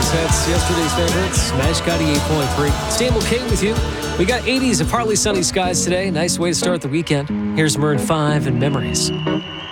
today's hits, yesterday's favorites. Nash 98.3. Stable K with you. We got 80s and partly sunny skies today. Nice way to start the weekend. Here's Maroon 5 and Memories.